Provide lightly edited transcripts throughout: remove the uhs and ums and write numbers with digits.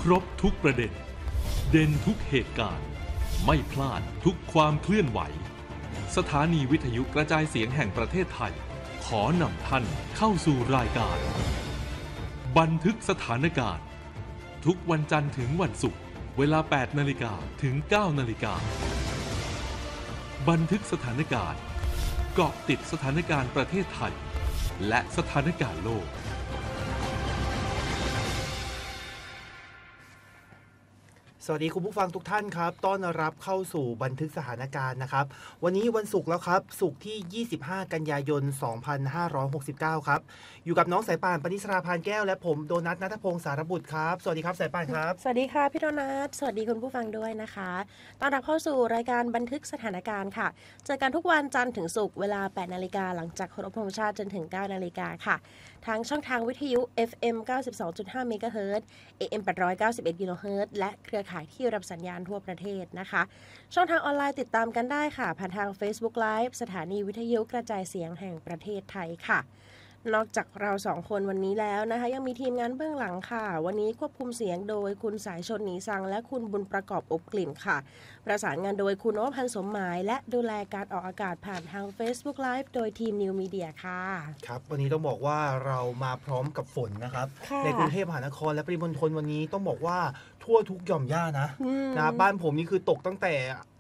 รบทุกประเด็นเด่นทุกเหตุการณ์ไม่พลาดทุกความเคลื่อนไหวสถานีวิทยุกระจายเสียงแห่งประเทศไทยขอนำท่านเข้าสู่รายการบันทึกสถานการณ์ทุกวันจันทร์ถึงวันศุกร์เวลา 8 นาฬิกาถึง 9 นาฬิกาบันทึกสถานการณ์เกาะติดสถานการณ์ประเทศไทยและสถานการณ์โลกสวัสดีคุณผู้ฟังทุกท่านครับต้อนรับเข้าสู่บันทึกสถานการณ์นะครับวันนี้วันศุกร์แล้วครับศุกร์ที่25กันยายน2569ครับอยู่กับน้องสายป่านปณิสราพานแก้วและผมโดนัทณัฐพงศ์สารบุตรครับสวัสดีครับสายป่านครับสวัสดีค่ะพี่โดนัทสวัสดีคุณผู้ฟังด้วยนะคะต้อนรับเข้าสู่รายการบันทึกสถานการณ์ค่ะเจอกันทุกวันจันทร์ถึงศุกร์เวลา 8 นาฬิกาหลังจากเคารพธงชาติจนถึง 9 นาฬิกาค่ะทางช่องทางวิทยุ FM 92.5 เมกะเฮิรตซ์ AM 891 กิโลเฮิรตซ์และเครือข่ายที่รับสัญญาณทั่วประเทศนะคะช่องทางออนไลน์ติดตามกันได้ค่ะผ่านทาง Facebook Live สถานีวิทยุกระจายเสียงแห่งประเทศไทยค่ะนอกจากเราสองคนวันนี้แล้วนะคะยังมีทีมงานเบื้องหลังค่ะวันนี้ควบคุมเสียงโดยคุณสายชนหนีสังและคุณบุญประกอบอบกลิ่นค่ะประสานงานโดยคุณโอพันธ์สมหมายและดูแลการออกอากาศผ่านทาง Facebook Live โดยทีม New Media ค่ะครับวันนี้ต้องบอกว่าเรามาพร้อมกับฝนนะครับในกรุงเทพมหานครและปริมณฑลวันนี้ต้องบอกว่าทั่วทุกหย่อมหญ้านะบ้านผมนี่คือตกตั้งแต่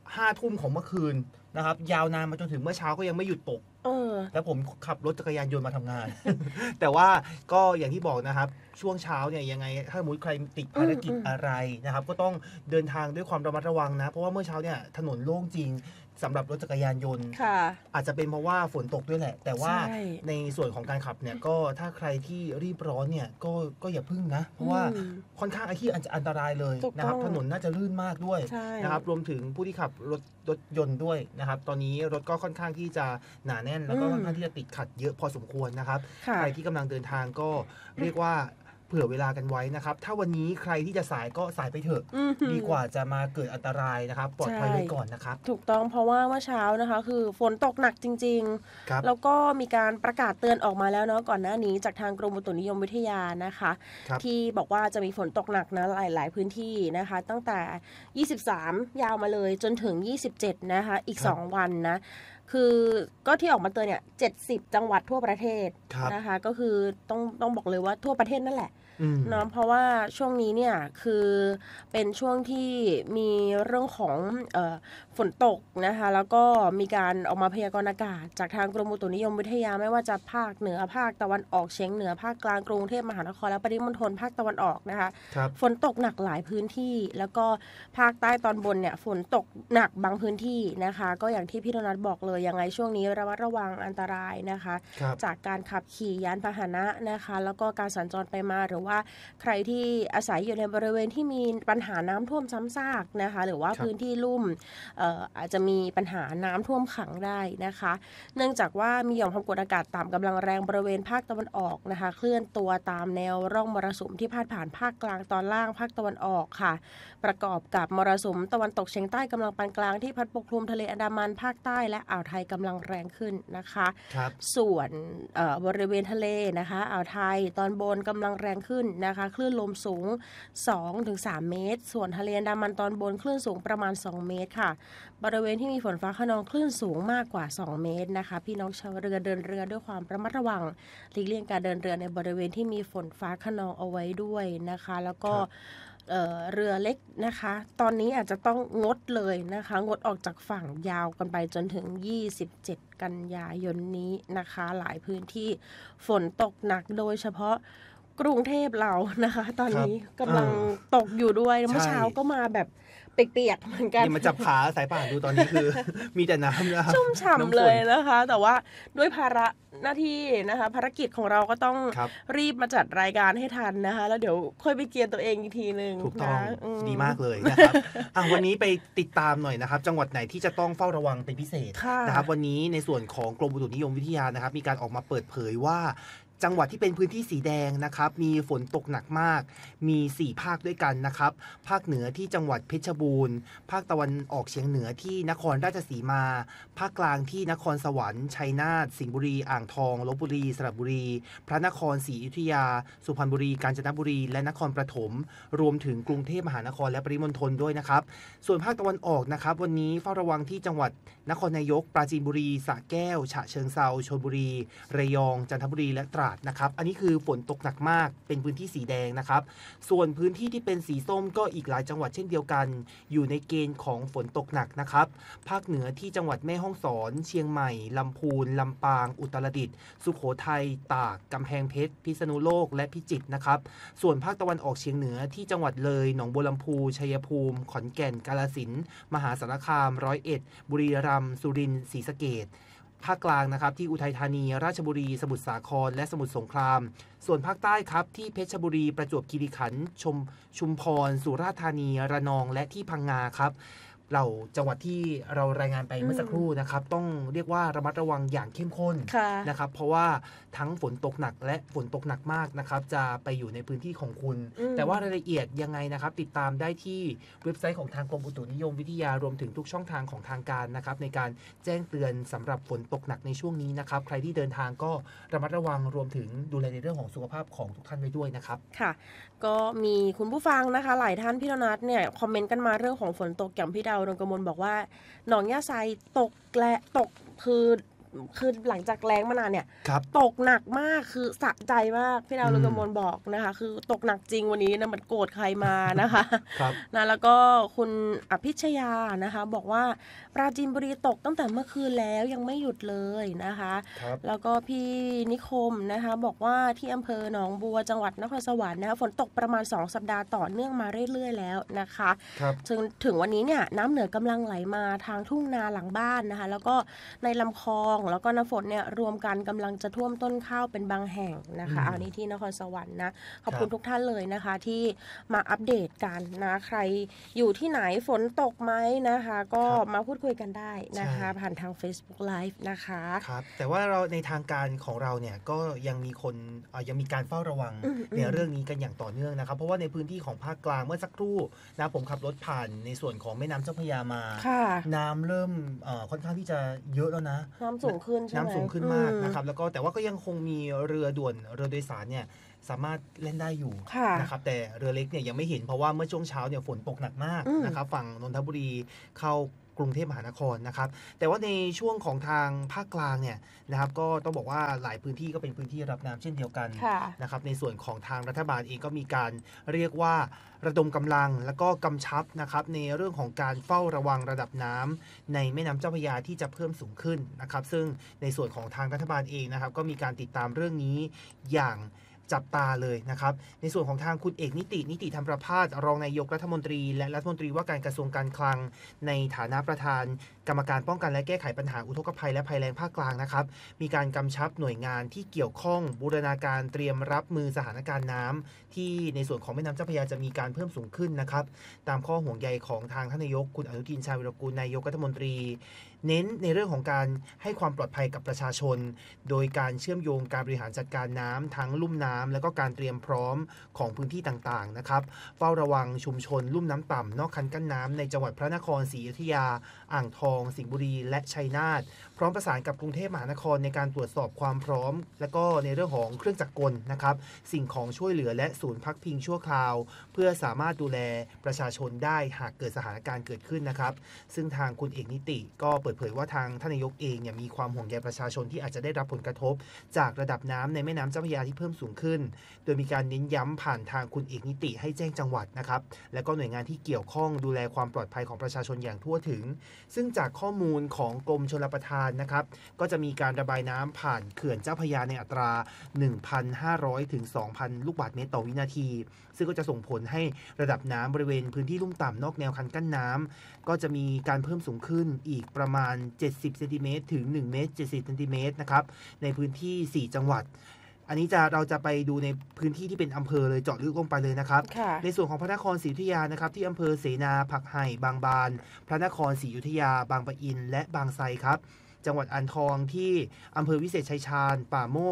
5 ทุ่มของเมื่อคืนนะครับยาวนานมาจนถึงเมื่อเช้าก็ยังไม่หยุดตกแล้วผมขับรถจักรยานยนต์มาทำงาน แต่ว่าก็อย่างที่บอกนะครับช่วงเช้าเนี่ยยังไงถ้าสมมติใครติดภารกิจอะไรนะครับก็ต้องเดินทางด้วยความระมัดระวังนะเพราะว่าเมื่อเช้าเนี่ยถนนโล่งจริงสำหรับรถจักรยานยนต์อาจจะเป็นเพราะว่าฝนตกด้วยแหละแต่ว่าในส่วนของการขับเนี่ยก็ถ้าใครที่รีบร้อนเนี่ยก็อย่าพึ่งนะเพราะว่าค่อนข้างที่อันตรายเลยนะครับถนนน่าจะลื่นมากด้วยนะครับรวมถึงผู้ที่ขับรถยนต์ด้วยนะครับตอนนี้รถก็ค่อนข้างที่จะหนาแน่นแล้วก็ค่อนข้างที่จะติดขัดเยอะพอสมควรนะครับใครที่กำลังเดินทางก็เรียกว่าเผื่อเวลากันไว้นะครับถ้าวันนี้ใครที่จะสายก็สายไปเถอะดีกว่าจะมาเกิดอันตรายนะครับปลอดภัยไว้ก่อนนะครับถูกต้องเพราะว่าเมื่อเช้านะคะคือฝนตกหนักจริงๆแล้วก็มีการประกาศเตือนออกมาแล้วเนาะก่อนหน้านี้จากทางกรมอุตุนิยมวิทยานะคะที่บอกว่าจะมีฝนตกหนักนะหลายพื้นที่นะคะตั้งแต่23ยาวมาเลยจนถึง27นะคะอีก2วันนะคือก็ที่ออกมาเตือนเนี่ย70จังหวัดทั่วประเทศนะคะก็คือต้องบอกเลยว่าทั่วประเทศนั่นแหละเนาะเพราะว่าช่วงนี้เนี่ยคือเป็นช่วงที่มีเรื่องของฝนตกนะคะแล้วก็มีการออกมาพยากรณ์อากาศจากทางกรมอุตุนิยมวิทยาไม่ว่าจะภาคเหนือภาคตะวันออกเฉียงเหนือภาคกลางกรุงเทพมหานครและปริมณฑลภาคตะวันออกนะคะฝนตกหนักหลายพื้นที่แล้วก็ภาคใต้ตอนบนเนี่ยฝนตกหนักบางพื้นที่นะคะก็อย่างที่พี่โดนัทบอกเลยยังไงช่วงนี้ระมัดระวังอันตรายนะคะจากการขับขี่ยานพาหนะนะคะแล้วก็การสัญจรไปมาหรือว่าใครที่อาศัยอยู่ในบริเวณที่มีปัญหาน้ำท่วมซ้ำซากนะคะหรือว่าพื้นที่ลุ่มอาจจะมีปัญหาน้ำท่วมขังได้นะคะเนื่องจากว่ามีหย่อมความกดอากาศต่ำกำลังแรงบริเวณภาคตะวันออกนะคะเคลื่อนตัวตามแนวร่องมรสุมที่พาดผ่านภาคกลางตอนล่างภาคตะวันออกค่ะประกอบกับมรสุมตะวันตกเฉียงใต้กำลังปานกลางที่พัดปกคลุมทะเลอันดามันภาคใต้และอ่าวไทยกำลังแรงขึ้นนะคะส่วนบริเวณทะเลนะคะอ่าวไทยตอนบนกำลังแรงขึ้นนะคะคลื่นลมสูง 2-3 เมตรส่วนทะเลอันดามันตอนบนคลื่นสูงประมาณ2 เมตรค่ะบริเวณที่มีฝนฟ้าคะนองคลื่นสูงมากกว่า2 เมตรนะคะพี่น้องชาวเรือเดินเรือด้วยความระมัดระวังหลีกเลี่ยงการเดินเรือในบริเวณที่มีฝนฟ้าคะนองเอาไว้ด้วยนะคะแล้วก็เรือเล็กนะคะตอนนี้อาจจะต้องงดเลยนะคะงดออกจากฝั่งยาวกันไปจนถึง27กันยายนนี้นะคะหลายพื้นที่ฝนตกหนักโดยเฉพาะกรุงเทพเรานะคะตอนนี้กำลังตกอยู่ด้วยเมื่อเช้าก็มาแบบเปียกๆเหมือนกันนี่มาจับขาสายป่านดูตอนนี้คือมีแต่น้ำนะครับชุ่มฉ่ำเลยนะคะแต่ว่าด้วยภาระหน้าที่นะคะภารกิจของเราก็ต้องรีบมาจัดรายการให้ทันนะคะแล้วเดี๋ยวค่อยไปเกียร์ตัวเองอีกทีนึงถูกต้องดีมากเลยนะครับวันนี้ไปติดตามหน่อยนะครับจังหวัดไหนที่จะต้องเฝ้าระวังเป็นพิเศษนะครับวันนี้ในส่วนของกรมอุตุนิยมวิทยานะครับมีการออกมาเปิดเผยว่าจังหวัดที่เป็นพื้นที่สีแดงนะครับมีฝนตกหนักมากมี4ภาคด้วยกันนะครับภาคเหนือที่จังหวัดเพชรบูรณ์ภาคตะวันออกเฉียงเหนือที่นครราชสีมาภาคกลางที่นครสวรรค์ชัยนาทสิงห์บุรีอ่างทองลพบุรีสระบุรีพระนครศรีอยุธยาสุพรรณบุรีกาญจนบุรีและนครปฐมรวมถึงกรุงเทพมหานครและปริมณฑลด้วยนะครับส่วนภาคตะวันออกนะครับวันนี้เฝ้าระวังที่จังหวัดนครนายกปราจีนบุรีสระแก้วฉะเชิงเทราชลบุรีระยองจันทบุรีและตราดนะครับอันนี้คือฝนตกหนักมากเป็นพื้นที่สีแดงนะครับส่วนพื้นที่ที่เป็นสีส้มก็อีกหลายจังหวัดเช่นเดียวกันอยู่ในเกณฑ์ของฝนตกหนักนะครับภาคเหนือที่จังหวัดแม่ฮ่องสอนเชียงใหม่ลำพูนลำปางอุตรดิตถ์สุโขทัยตากกำแพงเพชรพิษณุโลกและพิจิตรนะครับส่วนภาคตะวันออกเฉียงเหนือที่จังหวัดเลยหนองบัวลำพูชัยภูมิขอนแก่นกาฬสินธุ์มหาสารคามร้อยเอ็ดบุรีรัมย์สุรินทร์ศรีสะเกษภาคกลางนะครับที่อุทัยธานีราชบุรีสมุทรสาครและสมุทรสงครามส่วนภาคใต้ครับที่เพชรบุรีประจวบคีรีขันธ์ชุมพรสุราษฎร์ธานีระนองและที่พังงาครับเราจังหวัดที่เรารายงานไปเมื่อสักครู่นะครับต้องเรียกว่าระมัดระวังอย่างเข้มข้นนะครับเพราะว่าทั้งฝนตกหนักและฝนตกหนักมากนะครับจะไปอยู่ในพื้นที่ของคุณแต่ว่ารายละเอียดยังไงนะครับติดตามได้ที่เว็บไซต์ของทางกรมอุตุนิยมวิทยารวมถึงทุกช่องทางของทางการนะครับในการแจ้งเตือนสำหรับฝนตกหนักในช่วงนี้นะครับใครที่เดินทางก็ระมัดระวังรวมถึงดูแลในเรื่องของสุขภาพของทุกท่านไว้ด้วยนะครับค่ะก็มีคุณผู้ฟังนะคะหลายท่านพี่นัทเนี่ยคอมเมนต์กันมาเรื่องของฝนตกอย่างพี่ดาวดวงกมลบอกว่าหนองย่าไซตกคือหลังจากแล้งมานานเนี่ยตกหนักมากคือสะใจมากพี่ดาวดวงกมลบอกนะคะคือตกหนักจริงวันนี้นะมันโกรธใครมานะคะนะแล้วก็คุณอภิชยานะคะบอกว่าปราจีนบุรีตกตั้งแต่เมื่อคืนแล้วยังไม่หยุดเลยนะคะแล้วก็พี่นิคมนะคะบอกว่าที่อำเภอหนองบัวจังหวัดนครสวรรค์นะคะฝนตกประมาณ2สัปดาห์ต่อเนื่องมาเรื่อยๆแล้วนะคะถึงวันนี้เนี่ยน้ำเหนือกำลังไหลมาทางทุ่งนาหลังบ้านนะคะแล้วก็ในลำคลองแล้วก็น้ำฝนเนี่ยรวมกันกำลังจะท่วมต้นข้าวเป็นบางแห่งนะคะอันนี้ที่นครสวรรค์นะขอบคุณทุกท่านเลยนะคะที่มาอัปเดตกันนะใครอยู่ที่ไหนฝนตกไหมนะคะก็มาพูดคุยกันได้นะคะผ่านทาง Facebook Live นะคะครับแต่ว่าเราในทางการของเราเนี่ยก็ยังมีการเฝ้าระวังในเรื่องนี้กันอย่างต่อเนื่องนะครับเพราะว่าในพื้นที่ของภาคกลางเมื่อสักครู่นะผมขับรถผ่านในส่วนของแม่น้ำเจ้าพระยามาน้ำเริ่มค่อนข้างที่จะเยอะแล้วนะน้ำสูงขึ้นใช่ไหมน้ำสูงขึ้นมากนะครับแล้วก็แต่ว่าก็ยังคงมีเรือด่วนเรือโดยสารเนี่ยสามารถเล่นได้อยู่นะครับแต่เรือเล็กเนี่ยยังไม่เห็นเพราะว่าเมื่อช่วงเช้าเนี่ยฝนตกหนักมากนะครับฝั่งนนทบุรีเข้ากรุงเทพมหานครนะครับแต่ว่าในช่วงของทางภาคกลางเนี่ยนะครับก็ต้องบอกว่าหลายพื้นที่ก็เป็นพื้นที่รับน้ำเช่นเดียวกันนะครับในส่วนของทางรัฐบาลเองก็มีการเรียกว่าระดมกำลังแล้วก็กำชับนะครับในเรื่องของการเฝ้าระวังระดับน้ำในแม่น้ำเจ้าพระยาที่จะเพิ่มสูงขึ้นนะครับซึ่งในส่วนของทางรัฐบาลเองนะครับก็มีการติดตามเรื่องนี้อย่างจับตาเลยนะครับในส่วนของทางคุณเอกนิติธรรมประภาสรองนายกรัฐมนตรีและรัฐมนตรีว่าการกระทรวงการคลังในฐานะประธานกรรมการป้องกันและแก้ไขปัญหาอุทกภัยและภัยแล้งภาคกลางนะครับมีการกำชับหน่วยงานที่เกี่ยวข้องบูรณาการเตรียมรับมือสถานการณ์น้ำที่ในส่วนของแม่น้ำเจ้าพระยาจะมีการเพิ่มสูงขึ้นนะครับตามข้อห่วงใยของทางท่านนายกคุณอนุทินชาญวิรากูลนายกรัฐมนตรีเน้นในเรื่องของการให้ความปลอดภัยกับประชาชนโดยการเชื่อมโยงการบริหารจัดการน้ำทั้งลุ่มน้ำและก็การเตรียมพร้อมของพื้นที่ต่างๆนะครับเฝ้าระวังชุมชนลุ่มน้ำต่ำนอกคันกั้นน้ำในจังหวัดพระนครศรีอยุธยาอ่างทองสิงห์บุรีและชัยนาทพร้อมประสานกับกรุงเทพมหานครในการตรวจสอบความพร้อมและก็ในเรื่องของเครื่องจักรกลนะครับสิ่งของช่วยเหลือและศูนย์พักพิงชั่วคราวเพื่อสามารถดูแลประชาชนได้หากเกิดสถานการณ์เกิดขึ้นนะครับซึ่งทางคุณเอกนิติก็เปิดเผยว่าทางท่านนายกเองเนี่ยมีความห่วงใยประชาชนที่อาจจะได้รับผลกระทบจากระดับน้ำในแม่น้ำเจ้าพระยาที่เพิ่มสูงขึ้นโดยมีการเน้นย้ำผ่านทางคุณเอกนิติให้แจ้งจังหวัดนะครับและก็หน่วยงานที่เกี่ยวข้องดูแลความปลอดภัยของประชาชนอย่างทั่วถึงซึ่งจากข้อมูลของกรมชลประทานนะครับก็จะมีการระบายน้ำผ่านเขื่อนเจ้าพระยาในอัตรา 1,500 ถึง 2,000 ลูกบาศก์เมตรต่อวินาทีซึ่งก็จะส่งผลให้ระดับน้ำบริเวณพื้นที่ลุ่มต่ำนอกแนวคันกั้นน้ำก็จะมีการเพิ่มสูงขึ้นอีกประมาณ70เซนติเมตรถึง1เมตร70เซนติเมตรนะครับในพื้นที่4จังหวัดอันนี้เราจะไปดูในพื้นที่ที่เป็นอำเภอเลยเจาะลึกลงไปเลยนะครับในส่วนของพระนครศรีอยุธยานะครับที่อำเภอเสนาผักไห่บางบานพระนครศรีอยุธยาบางปะอินและบางไทรครับจังหวัดอ่างทองที่อำเภอวิเศษชัยชาญป่าโมก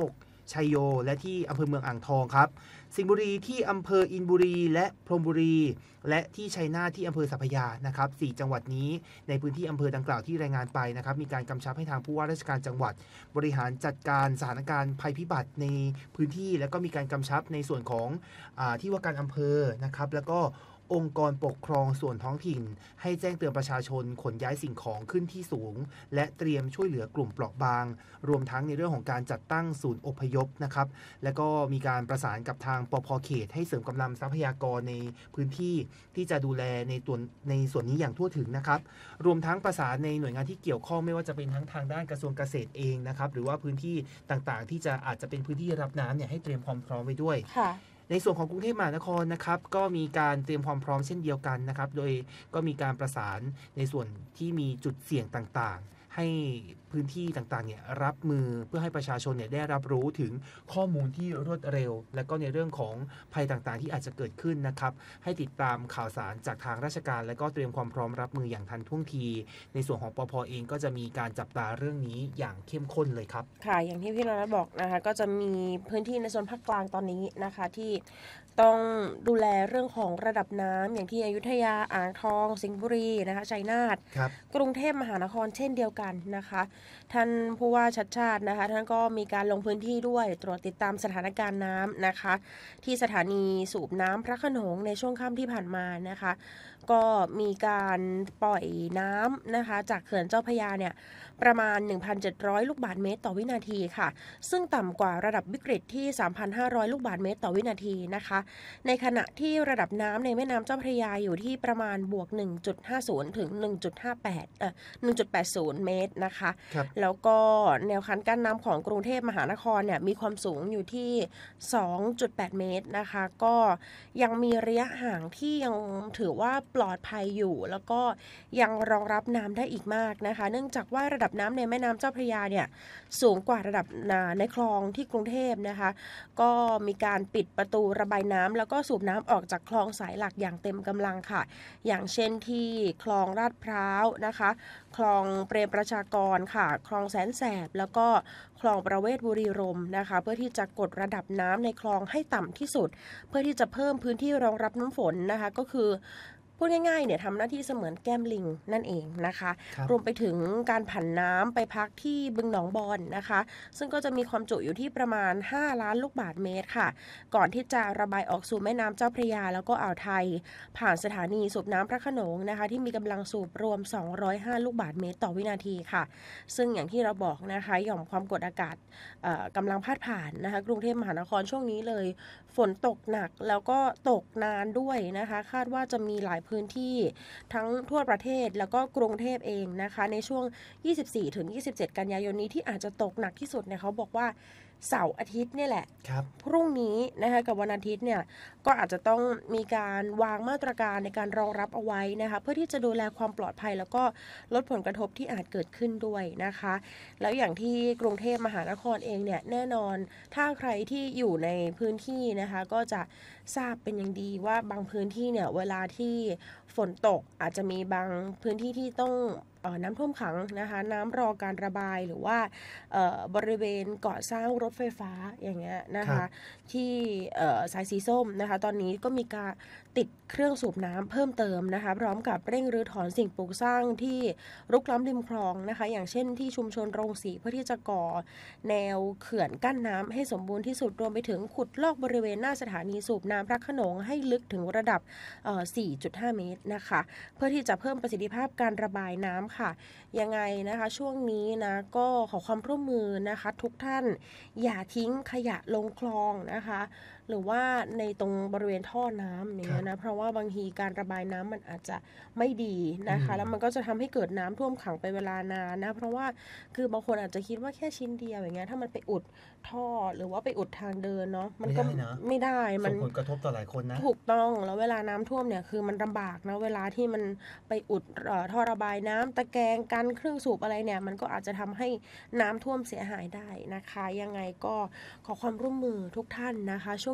ชัยโยและที่อำเภอเมืองอ่างทองครับสิงห์บุรีที่อำเภออินบุรีและพรหมบุรีและที่ชัยนาทที่อำเภอสัพพยานะครับ4จังหวัดนี้ในพื้นที่อำเภอดังกล่าวที่รายงานไปนะครับมีการกำชับให้ทางผู้ว่าราชการจังหวัดบริหารจัดการสถานการณ์ภัยพิบัติในพื้นที่แล้วก็มีการกำชับในส่วนของที่ว่าการอำเภอนะครับแล้วก็องค์กรปกครองส่วนท้องถิ่นให้แจ้งเตือนประชาชนขนย้ายสิ่งของขึ้นที่สูงและเตรียมช่วยเหลือกลุ่มเปราะบางรวมทั้งในเรื่องของการจัดตั้งศูนย์อพยพนะครับแล้วก็มีการประสานกับทางปภ.เขตให้เสริมกำลังทรัพยากรในพื้นที่ที่จะดูแลในส่วนนี้อย่างทั่วถึงนะครับรวมทั้งประสานในหน่วยงานที่เกี่ยวข้องไม่ว่าจะเป็นทั้งทางด้านกระทรวงเกษตรเองนะครับหรือว่าพื้นที่ต่างๆที่อาจจะเป็นพื้นที่รับน้ำเนี่ยให้เตรียมความพร้อมไว้ด้วยในส่วนของกรุงเทพมหานครนะครับก็มีการเตรียมความพร้อมเช่นเดียวกันนะครับโดยก็มีการประสานในส่วนที่มีจุดเสี่ยงต่างๆให้พื้นที่ต่างๆเนี่ยรับมือเพื่อให้ประชาชนเนี่ยได้รับรู้ถึงข้อมูลที่รวดเร็วและก็ในเรื่องของภัยต่างๆที่อาจจะเกิดขึ้นนะครับให้ติดตามข่าวสารจากทางราชการและก็เตรียมความพร้อมรับมืออย่างทันท่วงทีในส่วนของปภ.เองก็จะมีการจับตาเรื่องนี้อย่างเข้มข้นเลยครับค่ะอย่างที่พี่นรัตน์บอกนะคะก็จะมีพื้นที่ในโซนภาคกลางตอนนี้นะคะที่ต้องดูแลเรื่องของระดับน้ำอย่างที่อยุธยาอ่างทองสิงห์บุรีนะคะชัยนาทกรุงเทพมหานครเช่นเดียวกันนะคะท่านผู้ว่าชัชชาตินะคะท่านก็มีการลงพื้นที่ด้วยตรวจติดตามสถานการณ์น้ำนะคะที่สถานีสูบน้ำพระโขนงในช่วงค่ำที่ผ่านมานะคะก็มีการปล่อยน้ำนะคะจากเขื่อนเจ้าพระยาเนี่ยประมาณ 1,700 ลูกบาศก์เมตรต่อวินาทีค่ะซึ่งต่ำกว่าระดับวิกฤตที่ 3,500 ลูกบาศก์เมตรต่อวินาทีนะคะในขณะที่ระดับน้ำในแม่น้ำเจ้าพระยาอยู่ที่ประมาณบวก 1.50 ถึง 1.80 เมตรนะคะแล้วก็แนวคันกั้นน้ำของกรุงเทพมหานครเนี่ยมีความสูงอยู่ที่ 2.8 เมตรนะคะก็ยังมีระยะห่างที่ยังถือว่าปลอดภัยอยู่แล้วก็ยังรองรับน้ำได้อีกมากนะคะเนื่องจากว่าระดับน้ำในแม่น้ำเจ้าพระยาเนี่ยสูงกว่าระดับในคลองที่กรุงเทพนะคะก็มีการปิดประตูระบายน้ำแล้วก็สูบน้ำออกจากคลองสายหลักอย่างเต็มกำลังค่ะอย่างเช่นที่คลองลาดพร้าวนะคะคลองเปรมประชากรค่ะคลองแสนแสบแล้วก็คลองประเวศบุรีรมย์นะคะเพื่อที่จะกดระดับน้ำในคลองให้ต่ำที่สุดเพื่อที่จะเพิ่มพื้นที่รองรับน้ำฝนนะคะก็คือพูดง่ายๆเนี่ยทำหน้าที่เสมือนแก้มลิงนั่นเองนะคะรวมไปถึงการผันน้ำไปพักที่บึงหนองบอนนะคะซึ่งก็จะมีความจุอยู่ที่ประมาณ5ล้านลูกบาศก์เมตรค่ะก่อนที่จะระบายออกสู่แม่น้ำเจ้าพระยาแล้วก็อ่าวไทยผ่านสถานีสูบน้ำพระโขนงนะคะที่มีกำลังสูบรวม205ลูกบาศก์เมตรต่อวินาทีค่ะซึ่งอย่างที่เราบอกนะคะหย่อมความกดอากาศกำลังพาดผ่านนะคะกรุงเทพมหานครช่วงนี้เลยฝนตกหนักแล้วก็ตกนานด้วยนะคะคาดว่าจะมีหลายพื้นที่ทั้งทั่วประเทศแล้วก็กรุงเทพเองนะคะในช่วง 24-27 กันยายนนี้ที่อาจจะตกหนักที่สุดเนี่ยเขาบอกว่าเสาร์อาทิตย์เนี่ยแหละพรุ่งนี้นะคะกับวันอาทิตย์เนี่ยก็อาจจะต้องมีการวางมาตรการในการรองรับเอาไว้นะคะเพื่อที่จะดูแลความปลอดภัยแล้วก็ลดผลกระทบที่อาจเกิดขึ้นด้วยนะคะแล้วอย่างที่กรุงเทพมหานครเองเนี่ยแน่นอนถ้าใครที่อยู่ในพื้นที่นะคะก็จะทราบเป็นอย่างดีว่าบางพื้นที่เนี่ยเวลาที่ฝนตกอาจจะมีบางพื้นที่ที่ต้องน้ำท่วมขังนะคะน้ำรอการระบายหรือว่าบริเวณก่อสร้างรถไฟฟ้าอย่างเงี้ยนะคะที่สายสีส้มนะคะตอนนี้ก็มีการติดเครื่องสูบน้ำเพิ่มเติมนะคะพร้อมกับเร่งรื้อถอนสิ่งปลูกสร้างที่รุกล้ำริมคลองนะคะอย่างเช่นที่ชุมชนโรงสีเพื่อที่จะก่อแนวเขื่อนกั้นน้ำให้สมบูรณ์ที่สุดรวมไปถึงขุดลอกบริเวณหน้าสถานีสูบน้ำพระโขนงให้ลึกถึงระดับ4.5 เมตรนะคะเพื่อที่จะเพิ่มประสิทธิภาพการระบายน้ำค่ะยังไงนะคะช่วงนี้นะก็ขอความร่วมมือนะคะทุกท่านอย่าทิ้งขยะลงคลองนะคะหรือว่าในตรงบริเวณท่อน้ำเนี่ยนะเพราะว่าบางทีการระบายน้ำมันอาจจะไม่ดีนะคะแล้วมันก็จะทำให้เกิดน้ำท่วมขังไปเวลานานนะเพราะว่าคือบางคนอาจจะคิดว่าแค่ชิ้นเดียวอย่างเงี้ยถ้ามันไปอุดท่อหรือว่าไปอุดทางเดินเนาะมันก็ไม่ได้มันส่งผลกระทบต่อหลายคนนะถูกต้องแล้วเวลาน้ำท่วมเนี่ยคือมันลำบากนะเวลาที่มันไปอุดท่อระบายน้ำตะแกรงกันเครื่องสูบอะไรเนี่ยมันก็อาจจะทำให้น้ำท่วมเสียหายได้นะคะยังไงก็ขอความร่วมมือทุกท่านนะคะช่วง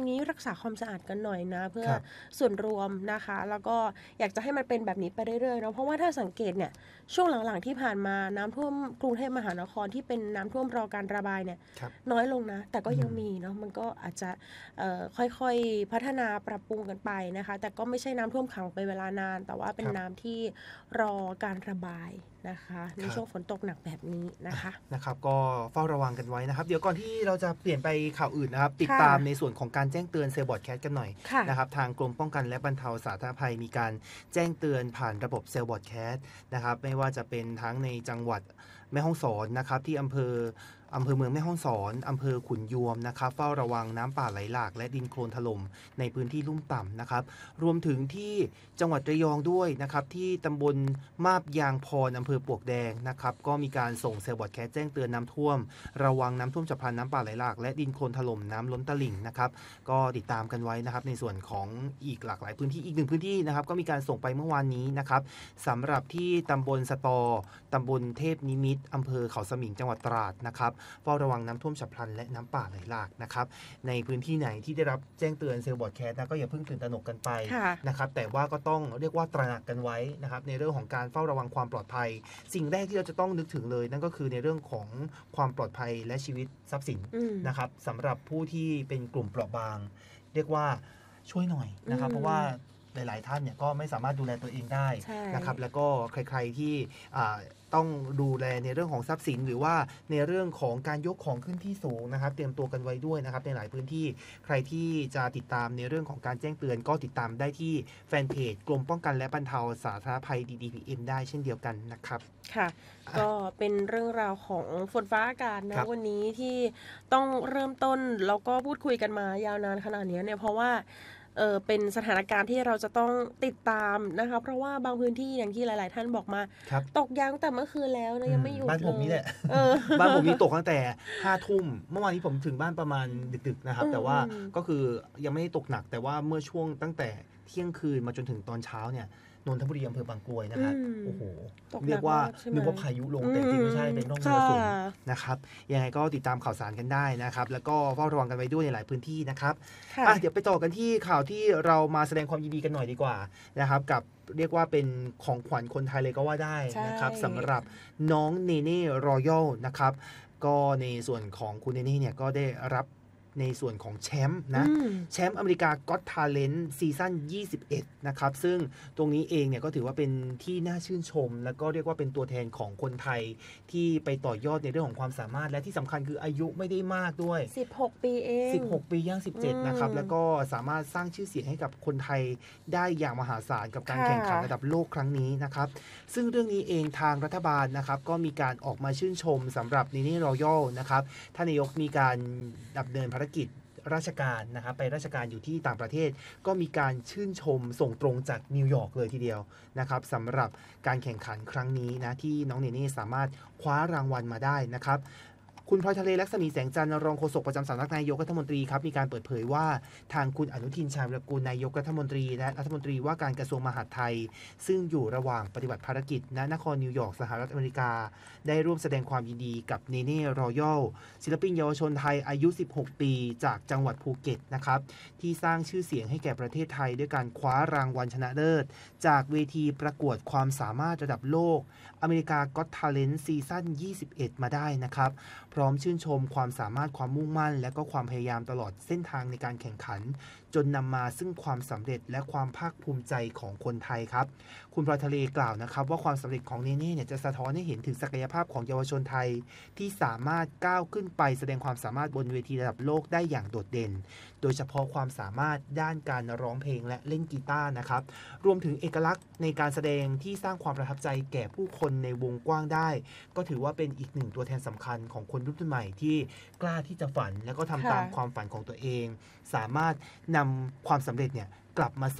รงนี้รักษาความสะอาดกันหน่อยนะเพื่อส่วนรวมนะคะแล้วก็อยากจะให้มันเป็นแบบนี้ไปเรื่อยๆเนาะเพราะว่าถ้าสังเกตเนี่ยช่วงหลังๆที่ผ่านมาน้ำท่วมกรุงเทพมหานครที่เป็นน้ำท่วมรอการระบายเนี่ยน้อยลงนะแต่ก็ยังมีเนาะมันก็อาจจะค่อยๆพัฒนาปรับปรุงกันไปนะคะแต่ก็ไม่ใช่น้ำท่วมขังไปเวลานานแต่ว่าเป็นน้ำที่รอการระบายนะคะในช่วงฝนตกหนักแบบนี้นะคะนะครับก็เฝ้าระวังกันไว้นะครับเดี๋ยวก่อนที่เราจะเปลี่ยนไปข่าวอื่นนะครับติดตามในส่วนของการแจ้งเตือนเซลล์บอร์ดแคสต์กันหน่อยนะครับทางกรมป้องกันและบรรเทาสาธารณภัยมีการแจ้งเตือนผ่านระบบเซลล์บอร์ดแคสต์นะครับไม่ว่าจะเป็นทั้งในจังหวัดแม่ฮ่องสอนนะครับที่อำเภอเมืองแม่ฮ่องสอนอำเภอขุนยวมนะครับเฝ้าระวังน้ำป่าไหลหลากและดินโคลนถล่มในพื้นที่ลุ่มต่ำนะครับรวมถึงที่จังหวัดระยองด้วยนะครับที่ตำบลมาบยางพรอำเภอปลวกแดงนะครับก็มีการส่งเซลล์บอร์ดแคสต์แจ้งเตือนน้ำท่วมระวังน้ำท่วมฉับพลันน้ำป่าไหลหลากและดินโคลนถล่มน้ำล้นตลิ่งนะครับก็ติดตามกันไว้นะครับในส่วนของอีกหลากหลายพื้นที่อีกหนึ่งพื้นที่นะครับก็มีการส่งไปเมื่อวานนี้นะครับสำหรับที่ตำบลสตอตำบลเทพนิมิตรอำเภอเขาสมิงจังหวัดตราดนะครับเฝ้าระวังน้ำท่วมฉับพลันและน้ำป่าไหลหลากนะครับในพื้นที่ไหนที่ได้รับแจ้งเตือนเซลล์บอร์ดแคสต์นะก็อย่าเพิ่งตื่นตระหนกกันไปนะครับแต่ว่าก็ต้องเรียกว่าตระหนักกันไว้นะครับในเรื่องของการเฝ้าระวังความปลอดภัยสิ่งแรกที่เราจะต้องนึกถึงเลยนั่นก็คือในเรื่องของความปลอดภัยและชีวิตทรัพย์สินนะครับสำหรับผู้ที่เป็นกลุ่มเปราะบางเรียกว่าช่วยหน่อยนะครับเพราะว่าหลายๆท่านเนี่ยก็ไม่สามารถดูแลตัวเองได้นะครับแล้วก็ใครๆที่ต้องดูแลในเรื่องของทรัพย์สินหรือว่าในเรื่องของการยกของขึ้นที่สูงนะครับเตรียมตัวกันไว้ด้วยนะครับในหลายพื้นที่ใครที่จะติดตามในเรื่องของการแจ้งเตือนก็ติดตามได้ที่แฟนเพจกรมป้องกันและบรรเทาสาธารณภัย DDPM ได้เช่นเดียวกันนะครับค่ะก็เป็นเรื่องราวของฝนฟ้าอากาศนะวันนี้ที่ต้องเริ่มต้นแล้วก็พูดคุยกันมายาวนานขนาดนี้เนี่ยเพราะว่าเป็นสถานการณ์ที่เราจะต้องติดตามนะคะเพราะว่าบางพื้นที่อย่างที่หลายๆท่านบอกมาตกยางแต่เมื่อคืนแล้วนะยังไม่หยุดบ้านผมนี่แหละบ้านผมนี่ตกตั้งแต่5 ทุ่มเมื่อวานนี้ผมถึงบ้านประมาณดึกๆนะครับแต่ว่าก็คือยังไม่ได้ตกหนักแต่ว่าเมื่อช่วงตั้งแต่เที่ยงคืนมาจนถึงตอนเช้าเนี่ยนนทบุรีอำเภอบางกรวยนะครับโอ้โหเรียกว่านึกว่าพายุลงแต่จริงไม่ใช่เป็นร่องมรสุมนะครับยังไงก็ติดตามข่าวสารกันได้นะครับแล้วก็เฝ้าระวังกันไว้ด้วยในหลายพื้นที่นะครับเดี๋ยวไปต่อกันที่ข่าวที่เรามาแสดงความยินดีกันหน่อยดีกว่านะครับกับเรียกว่าเป็นของขวัญคนไทยเลยก็ว่าได้นะครับสำหรับน้องเนเน่รอยัลนะครับก็ในส่วนของคุณเนเน่เนี่ยก็ได้รับในส่วนของแชมป์นะแชมป์อเมริกาก็อตทาเลนต์ซีซั่น21นะครับซึ่งตรงนี้เองเนี่ยก็ถือว่าเป็นที่น่าชื่นชมแล้วก็เรียกว่าเป็นตัวแทนของคนไทยที่ไปต่อยอดในเรื่องของความสามารถและที่สำคัญคืออายุไม่ได้มากด้วย 16 ปีเอง 16 ปีย่าง17นะครับแล้วก็สามารถสร้างชื่อเสียงให้กับคนไทยได้อย่างมหาศาลกับการแข่งขันระดับโลกครั้งนี้นะครับซึ่งเรื่องนี้เองทางรัฐบาลนะครับก็มีการออกมาชื่นชมสำหรับเนเน่รอยัลนะครับท่านนายกมีการดำเนินภารกิจราชการนะครับไปราชการอยู่ที่ต่างประเทศก็มีการชื่นชมส่งตรงจากนิวยอร์กเลยทีเดียวนะครับสำหรับการแข่งขันครั้งนี้นะที่น้องเนเน่สามารถคว้ารางวัลมาได้นะครับคุณพลอยทะเลลักษมีแสงจันทร์รองโฆษกประจำสำนักนายกรัฐมนตรีครับมีการเปิดเผยว่าทางคุณอนุทินชาญวิรากูลนายกรัฐมนตรีและรัฐมนตรีว่าการกระทรวงมหาดไทยซึ่งอยู่ระหว่างปฏิบัติภารกิจณนครนิวยอร์กสหรัฐอเมริกาได้ร่วมแสดงความยินดีกับเนเน่รอยัลศิลปินเยาวชนไทยอายุ16 ปีจากจังหวัดภูเก็ตนะครับที่สร้างชื่อเสียงให้แก่ประเทศไทยด้วยการคว้ารางวัลชนะเลิศจากเวทีประกวดความสามารถระดับโลกอเมริกาก็อตทาเลนต์ซีซั่น21มาได้นะครับพร้อมชื่นชมความสามารถความมุ่งมั่นและก็ความพยายามตลอดเส้นทางในการแข่งขันจนนำมาซึ่งความสำเร็จและความภาคภูมิใจของคนไทยครับคุณพลอยทะเลกล่าวนะครับว่าความสำเร็จของเนเน่เนี่ยจะสะท้อนให้เห็นถึงศักยภาพของเยาวชนไทยที่สามารถก้าวขึ้นไปแสดงความสามารถบนเวทีระดับโลกได้อย่างโดดเด่นโดยเฉพาะความสามารถด้านการร้องเพลงและเล่นกีตาร์นะครับรวมถึงเอกลักษณ์ในการแสดงที่สร้างความประทับใจแก่ผู้คนในวงกว้างได้ก็ถือว่าเป็นอีกหนึ่งตัวแทนสำคัญของคนรุ่นใหม่ที่กล้าที่จะฝันและก็ทำตามความฝันของตัวเองสามารถนำความสำเร็จเนี่ยกลับมาสู่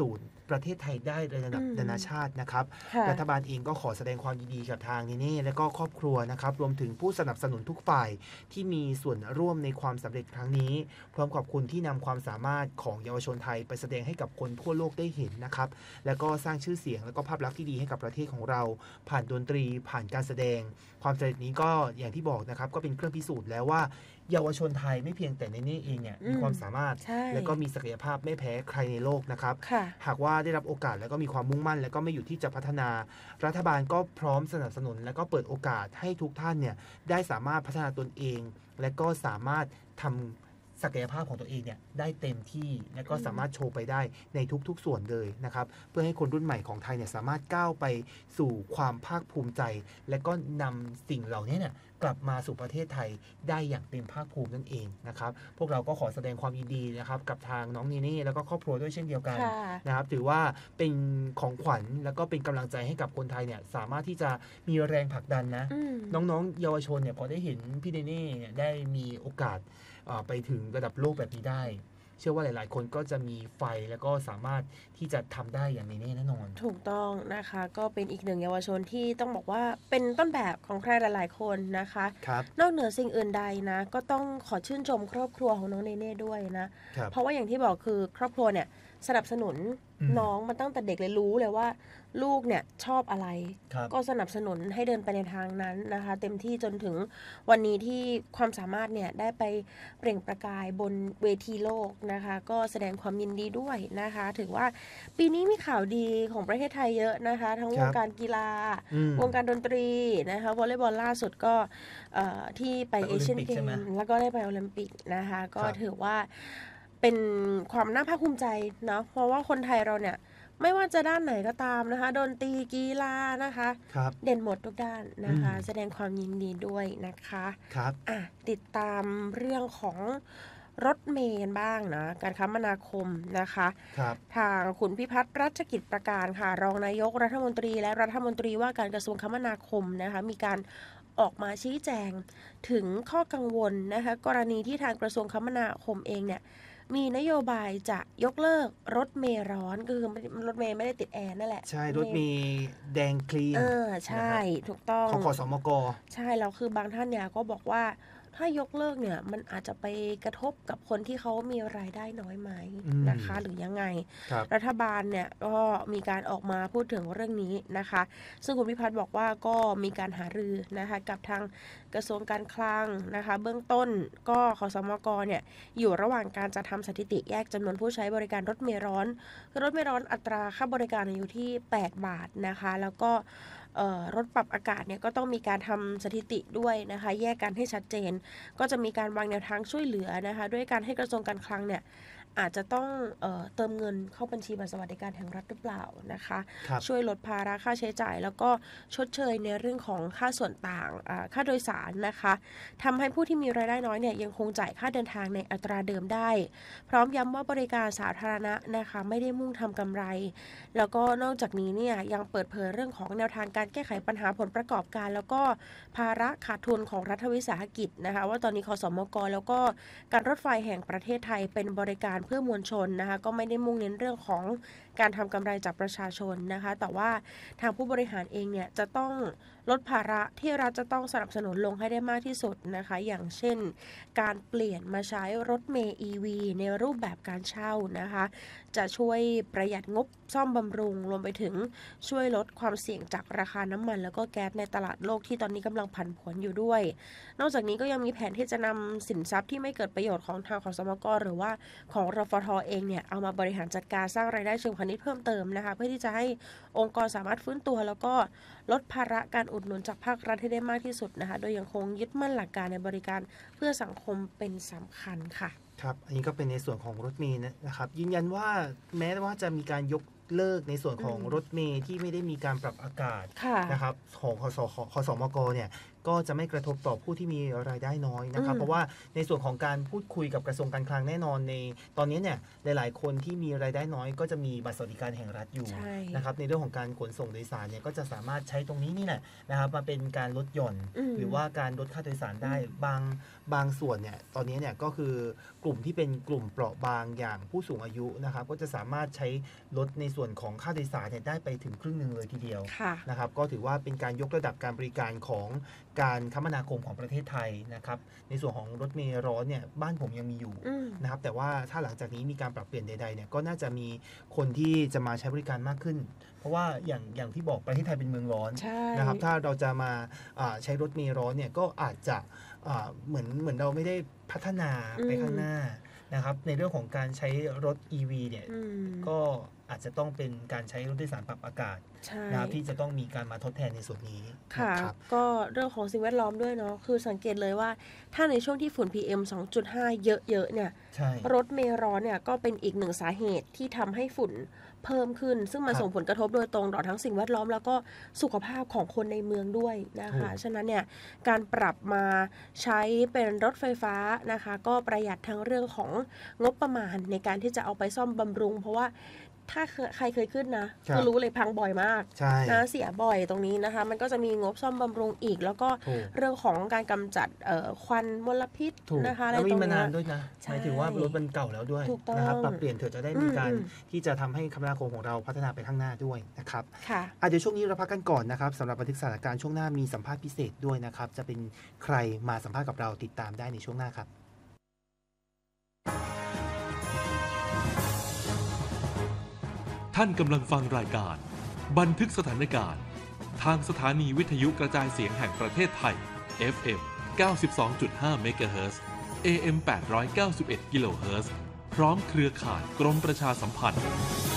ประเทศไทยได้ในระดับนานาชาตินะครับรัฐบาลเองก็ขอแสดงความยินดีกับทางนี่และก็ครอบครัวนะครับรวมถึงผู้สนับสนุนทุกฝ่ายที่มีส่วนร่วมในความสำเร็จครั้งนี้พร้อมขอบคุณที่นำความสามารถของเยาวชนไทยไปแสดงให้กับคนทั่วโลกได้เห็นนะครับแล้วก็สร้างชื่อเสียงและก็ภาพลักษณ์ที่ดีให้กับประเทศของเราผ่านดนตรีผ่านการแสดงความสำเร็จนี้ก็อย่างที่บอกนะครับก็เป็นเครื่องพิสูจน์แล้วว่าเยาวชนไทยไม่เพียงแต่ในนี้เองเนี่ยมีความสามารถและก็มีศักยภาพไม่แพ้ใครในโลกนะครับหากว่าได้รับโอกาสแล้วก็มีความมุ่งมั่นแล้วก็ไม่หยุดที่จะพัฒนารัฐบาลก็พร้อมสนับสนุนและก็เปิดโอกาสให้ทุกท่านเนี่ยได้สามารถพัฒนาตนเองและก็สามารถทำศักยภาพของตัวเองเนี่ยได้เต็มที่และก็สามารถโชว์ไปได้ในทุกๆส่วนเลยนะครับเพื่อให้คนรุ่นใหม่ของไทยเนี่ยสามารถก้าวไปสู่ความภาคภูมิใจและก็นำสิ่งเหล่านี้เนี่ยกลับมาสู่ประเทศไทยได้อย่างเต็มภาคภูมินั่นเองนะครับพวกเราก็ขอแสดงความยินดีนะครับกับทางน้องนีนี่แล้วก็ครอบครัวด้วยเช่นเดียวกันนะครับถือว่าเป็นของขวัญแล้วก็เป็นกำลังใจให้กับคนไทยเนี่ยสามารถที่จะมีแรงผลักดันนะน้องๆเยาวชนเนี่ยพอได้เห็นพี่เนเน่เนี่ยได้มีโอกาสไปถึงระดับโลกแบบนี้ได้เชื่อว่าหลายๆคนก็จะมีไฟแล้วก็สามารถที่จะทำได้อย่างแน่นอนถูกต้องนะคะก็เป็นอีกหนึ่งเยาวชนที่ต้องบอกว่าเป็นต้นแบบของใครหลายๆคนนะคะนอกเหนือสิ่งอื่นใดนะก็ต้องขอชื่นชมครอบครัวของน้องเนเน่ด้วยนะเพราะว่าอย่างที่บอกคือครอบครัวเนี่ยสนับสนุนน้องมาตั้งแต่เด็กเลยรู้เลยว่าลูกเนี่ยชอบอะไรก็สนับสนุนให้เดินไปในทางนั้นนะคะเต็มที่จนถึงวันนี้ที่ความสามารถเนี่ยได้ไปเปล่งประกายบนเวทีโลกนะคะก็แสดงความยินดีด้วยนะคะถือว่าปีนี้มีข่าวดีของประเทศไทยเยอะนะคะทั้งวงการกีฬาวงการดนตรีนะคะวอลเลย์บอลล่าสุดก็ที่ไปเอเชียนเกมแล้วก็ได้ไปโอลิมปิกนะคะก็ถือว่าเป็นความน่าภาคภูมิใจเนาะเพราะว่าคนไทยเราเนี่ยไม่ว่าจะด้านไหนก็ตามนะคะดนตรีกีฬานะคะเด่นหมดทุกด้านนะคะแสดงความยินดีด้วยนะคะติดตามเรื่องของรถเมล์กันบ้างนะการคมนาคมนะคะทางคุณพิพัฒน์รัชกิจประการค่ะรองนายกรัฐมนตรีและรัฐมนตรีว่าการกระทรวงคมนาคมนะคะมีการออกมาชี้แจงถึงข้อกังวลนะคะกรณีที่ทางกระทรวงคมนาคมเองเนี่ยมีนโยบายจะยกเลิกรถเมล์ร้อนก็คือรถเมล์ไม่ได้ติดแอร์นั่นแหละใช่รถเมล์แดงคลีนใช่ถูกต้องของขสมก. ใช่แล้วคือบางท่านเนี่ยก็บอกว่าถ้ายกเลิกเนี่ยมันอาจจะไปกระทบกับคนที่เขามีรายได้น้อยไหมนะคะหรือยังไงรัฐบาลเนี่ยก็มีการออกมาพูดถึงเรื่องนี้นะคะซึ่งคุณพิพัฒน์บอกว่าก็มีการหารือนะคะกับทางกระทรวงการคลังนะคะเบื้องต้นก็ขสมก.เนี่ยอยู่ระหว่างการจะทำสถิติแยกจำนวนผู้ใช้บริการรถเมล์ร้อนรถเมล์ร้อนอัตราค่าบริการอยู่ที่8 บาทนะคะแล้วก็รถปรับอากาศเนี่ยก็ต้องมีการทำสถิติด้วยนะคะแยกกันให้ชัดเจนก็จะมีการวางแนวทางช่วยเหลือนะคะด้วยการให้กระทรวงการคลังเนี่ยอาจจะต้องเติมเงินเข้าบัญชีบัตรสวัสดิการแห่งรัฐหรือเปล่านะคะช่วยลดภาระค่าใช้จ่ายแล้วก็ชดเชยในเรื่องของค่าส่วนต่างค่าโดยสารนะคะทำให้ผู้ที่มีรายได้น้อยเนี่ยยังคงจ่ายค่าเดินทางในอัตราเดิมได้พร้อมย้ำว่าบริการสาธารณะนะคะไม่ได้มุ่งทำกำไรแล้วก็นอกจากนี้เนี่ยยังเปิดเผยเรื่องของแนวทางการแก้ไขปัญหาผลประกอบการแล้วก็ภาระขาดทุนของรัฐวิสาหกิจนะคะว่าตอนนี้ขสมก.แล้วก็การรถไฟแห่งประเทศไทยเป็นบริการเพื่อมวลชนนะคะก็ไม่ได้มุ่งเน้นเรื่องของการทำกำไรจากประชาชนนะคะแต่ว่าทางผู้บริหารเองเนี่ยจะต้องลดภาระที่รัฐจะต้องสนับสนุนลงให้ได้มากที่สุดนะคะอย่างเช่นการเปลี่ยนมาใช้รถเมล์ EV ในรูปแบบการเช่านะคะจะช่วยประหยัดงบซ่อมบำรุงรวมไปถึงช่วยลดความเสี่ยงจากราคาน้ำมันแล้วก็แก๊สในตลาดโลกที่ตอนนี้กำลังผันผวนอยู่ด้วยนอกจากนี้ก็ยังมีแผนที่จะนำสินทรัพย์ที่ไม่เกิดประโยชน์ของทางขสมก.หรือว่าของรฟท.เองเนี่ยเอามาบริหารจัดการสร้างรายได้เชิงพาณิชย์เพิ่มเติมนะคะเพื่อที่จะให้องค์กรสามารถฟื้นตัวแล้วก็ลดภาระการอุดหนุนจากภาครัฐให้ได้มากที่สุดนะคะโดยยังคงยึดมั่นหลักการในบริการเพื่อสังคมเป็นสำคัญค่ะครับอันนี้ก็เป็นในส่วนของรถเมล์นะครับยืนยันว่าแม้ว่าจะมีการยกเลิกในส่วนของรถเมล์ที่ไม่ได้มีการปรับอากาศนะครับของขสมก.เนี่ยก็จะไม่กระทบต่อผู้ที่มีรายได้น้อยนะครับเพราะว่าในส่วนของการพูดคุยกับกระทรวงการคลังแน่นอนในตอนนี้เนี่ยหลายๆคนที่มีรายได้น้อยก็จะมีบัตรสวัสดิการแห่งรัฐอยู่นะครับในเรื่องของการขนส่งโดยสารเนี่ยก็จะสามารถใช้ตรงนี้นี่แหละนะครับมาเป็นการลดหย่อนหรือว่าการลดค่าโดยสารได้บางส่วนเนี่ยตอนนี้เนี่ยก็คือกลุ่มที่เป็นกลุ่มเปราะบางอย่างผู้สูงอายุนะครับก็จะสามารถใช้ลดในส่วนของค่าโดยสารเนี่ยได้ไปถึงครึ่งนึงเลยทีเดียวนะครับก็ถือว่าเป็นการยกระดับการบริการของการคมนาคมของประเทศไทยนะครับในส่วนของรถเมล์ร้อนเนี่ยบ้านผมยังมีอยู่นะครับแต่ว่าถ้าหลังจากนี้มีการปรับเปลี่ยนใดๆเนี่ยก็น่าจะมีคนที่จะมาใช้บริการมากขึ้นเพราะว่าอย่างที่บอกประเทศไทยเป็นเมืองร้อนนะครับถ้าเราจะมาใช้รถเมล์ร้อนเนี่ยก็อาจจะเหมือนเราไม่ได้พัฒนาไปข้างหน้านะครับในเรื่องของการใช้รถ EV เนี่ยก็อาจจะต้องเป็นการใช้รถโดยสารปรับอากาศนะครับที่จะต้องมีการมาทดแทนในส่วนนี้ค่ะก็เรื่องของสิ่งแวดล้อมด้วยเนาะคือสังเกตเลยว่าถ้าในช่วงที่ฝุ่น PM 2.5 เยอะๆเนี่ยรถเมล์ร้อนเนี่ยก็เป็นอีกหนึ่งสาเหตุที่ทำให้ฝุ่นเพิ่มขึ้นซึ่งมันส่งผลกระทบโดยตรงต่อทั้งสิ่งแวดล้อมแล้วก็สุขภาพของคนในเมืองด้วยนะคะฉะนั้นเนี่ยการปรับมาใช้เป็นรถไฟฟ้านะคะก็ประหยัดทั้งเรื่องของงบประมาณในการที่จะเอาไปซ่อมบำรุงเพราะว่าถ้าใครเคยขึ้นนะก็รู้เลยพังบ่อยมากนะเสียบ่อยตรงนี้นะคะมันก็จะมีงบซ่อมบำรุงอีกแล้วก็เรื่องของการกำจัดควันมลพิษนะคะอะไรตรงนี้มานานด้วยนะหมายถึงว่ารถมันเก่าแล้วด้วยนะครับปรับเปลี่ยนเถอะจะได้มีการที่จะทำให้คมนาคมของเราพัฒนาไปข้างหน้าด้วยนะครับเดี๋ยวช่วงนี้เราพักกันก่อนนะครับสำหรับบันทึกสถานการณ์ช่วงหน้ามีสัมภาษณ์พิเศษด้วยนะครับจะเป็นใครมาสัมภาษณ์กับเราติดตามได้ในช่วงหน้าครับท่านกำลังฟังรายการบันทึกสถานการณ์ทางสถานีวิทยุกระจายเสียงแห่งประเทศไทย FM 92.5 MHz AM 891 kHz พร้อมเครือข่ายกรมประชาสัมพันธ์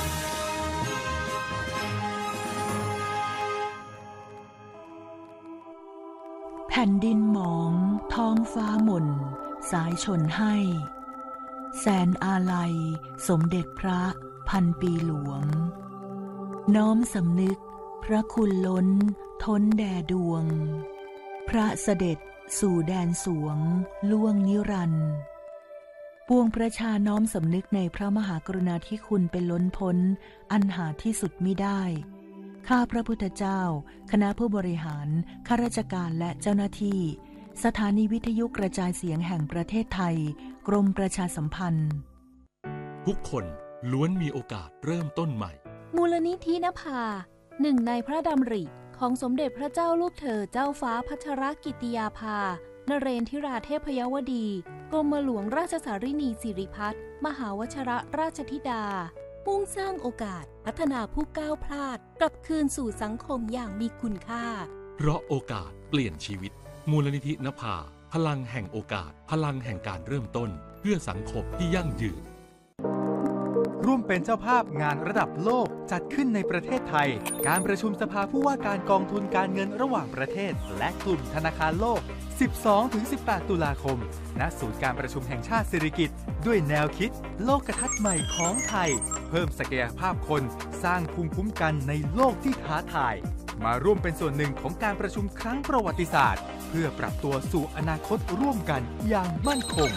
แผ่นดินหมองท้องฟ้าหม่นสายชนให้แสนอาลัยสมเด็จพระพันปีหลวงน้อมสำนึกพระคุณล้นท้นแด่ดวงพระเสด็จสู่แดนสวงล่วงนิรันดร์ปวงประชาน้อมสำนึกในพระมหากรุณาธิคุณเป็นล้นพ้นอันหาที่สุดมิได้ข้าพระพุทธเจ้าคณะผู้บริหารข้าราชการและเจ้าหน้าที่สถานีวิทยุกระจายเสียงแห่งประเทศไทยกรมประชาสัมพันธ์ทุกคนล้วนมีโอกาสเริ่มต้นใหม่มูลนิธินภาหนึ่งในพระดำริของสมเด็จพระเจ้าลูกเธอเจ้าฟ้าพัชรกิติยาภานเรนทิราเทพยวดีกรมหลวงราชสารินีสิริพัฒน์มหาวชิรราชธิดามุ่งสร้างโอกาสพัฒนาผู้ก้าวพลาดกลับคืนสู่สังคมอย่างมีคุณค่าเพราะโอกาสเปลี่ยนชีวิตมูลนิธินภาพลังแห่งโอกาสพลังแห่งการเริ่มต้นเพื่อสังคมที่ยั่งยืนร่วมเป็นเจ้าภาพงานระดับโลกจัดขึ้นในประเทศไทยการประชุมสภาผู้ว่าการกองทุนการเงินระหว่างประเทศและกลุ่มธนาคารโลก 12-18 ตุลาคมณศูนย์การประชุมแห่งชาติสิริกิติ์ด้วยแนวคิดโลกทัศน์ใหม่ของไทยเพิ่มศักยภาพคนสร้างภูมิคุ้มกันในโลกที่ท้าทายมาร่วมเป็นส่วนหนึ่งของการประชุมครั้งประวัติศาสตร์เพื่อปรับตัวสู่อนาคตร่วมกันอย่างมั่นคง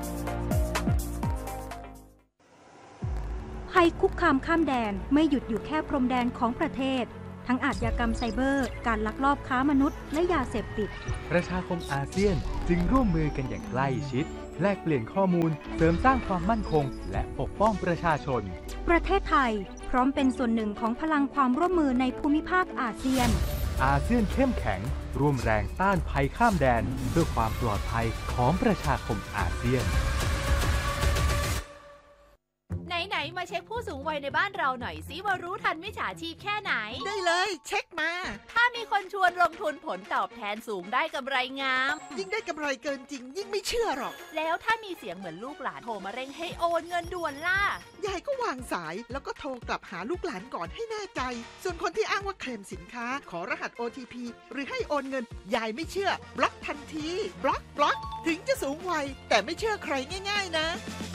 ภัยคุกคามข้ามแดนไม่หยุดอยู่แค่พรมแดนของประเทศทั้งอาชญากรรมไซเบอร์การลักลอบค้ามนุษย์และยาเสพติดประชาคมอาเซียนจึงร่วมมือกันอย่างใกล้ชิดแลกเปลี่ยนข้อมูลเสริมสร้างความมั่นคงและปกป้องประชาชนประเทศไทยพร้อมเป็นส่วนหนึ่งของพลังความร่วมมือในภูมิภาคอาเซียนอาเซียนเข้มแข็งร่วมแรงต้านภัยข้ามแดนเพื่อความปลอดภัยของประชาคมอาเซียนไหนมาเช็คผู้สูงวัยในบ้านเราหน่อยสิว่ารู้ทันมิจฉาชีพแค่ไหนได้เลยเช็คมาถ้ามีคนชวนลงทุนผลตอบแทนสูงได้กำไรงามยิ่งได้กำไรเกินจริงยิ่งไม่เชื่อหรอกแล้วถ้ามีเสียงเหมือนลูกหลานโทรมาเร่งให้โอนเงินด่วนล่ะยายก็วางสายแล้วก็โทรกลับหาลูกหลานก่อนให้แน่ใจส่วนคนที่อ้างว่าเคลมสินค้าขอรหัส OTP หรือให้โอนเงินยายไม่เชื่อบล็อกทันทีบล็อกถึงจะสูงวัยแต่ไม่เชื่อใครง่ายๆนะ